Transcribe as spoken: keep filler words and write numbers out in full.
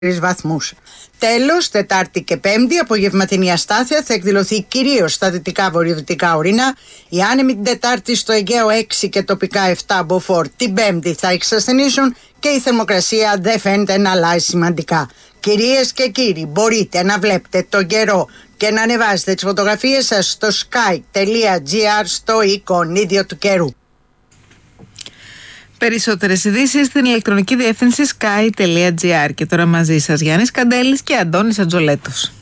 βαθμούς. Τέλος, Τετάρτη και Πέμπτη, απογευματινή αστάθεια θα εκδηλωθεί κυρίως στα δυτικά βορειοδυτικά ορεινά. Οι άνεμοι την Τετάρτη στο Αιγαίο έξι και τοπικά επτά μποφόρ. Την Πέμπτη θα εξασθενήσουν και η θερμοκρασία δεν φαίνεται να αλλάζει σημαντικά. Κυρίες και κύριοι, μπορείτε να βλέπετε τον καιρό και να ανεβάζετε τις φωτογραφίες σας στο sky τελεία gr, στο εικονίδιο του καιρού. Περισσότερες ειδήσεις στην ηλεκτρονική διεύθυνση sky τελεία gr. Και τώρα μαζί σας Γιάννης Καντέλης και Αντώνης Ατζολέτος.